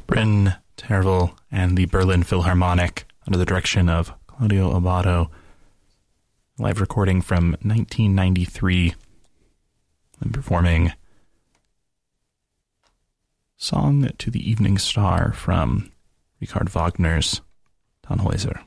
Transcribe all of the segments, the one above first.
Bryn Tervel and the Berlin Philharmonic under the direction of Claudio Abbado. Live recording from 1993. And performing Song to the Evening Star from Richard Wagner's Tannhäuser.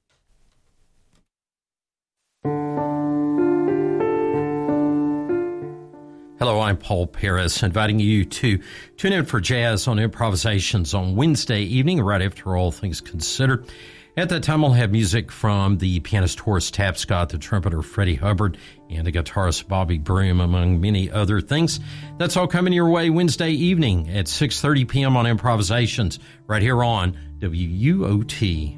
Hello, I'm Paul Paris, inviting you to tune in for Jazz on Improvisations on Wednesday evening, right after All Things Considered. At that time, we'll have music from the pianist Horace Tapscott, the trumpeter Freddie Hubbard, and the guitarist Bobby Broom, among many other things. That's all coming your way Wednesday evening at 6:30 p.m. on Improvisations, right here on WUOT.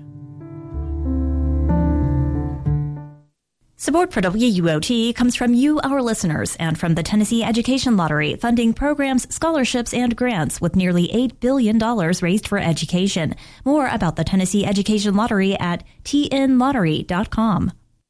Support for WUOT comes from you, our listeners, and from the Tennessee Education Lottery, funding programs, scholarships, and grants with nearly $8 billion raised for education. More about the Tennessee Education Lottery at tnlottery.com.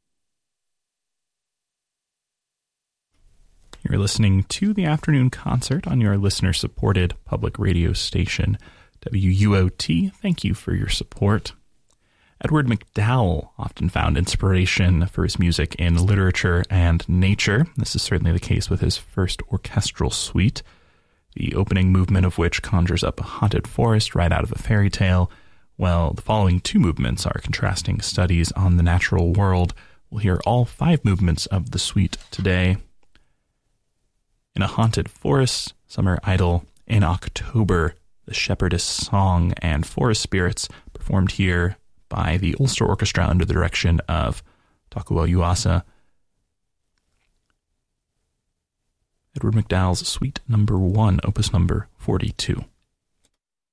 You're listening to the afternoon concert on your listener-supported public radio station, WUOT. Thank you for your support. Edward MacDowell often found inspiration for his music in literature and nature. This is certainly the case with his first orchestral suite, the opening movement of which conjures up a haunted forest right out of a fairy tale. Well, the following two movements are contrasting studies on the natural world. We'll hear all 5 movements of the suite today. In a haunted forest, summer idyll. In October, the shepherdess song and forest spirits performed here by the Ulster Orchestra under the direction of Takuo Yuasa. Edward MacDowell's Suite Number 1, Opus Number 42.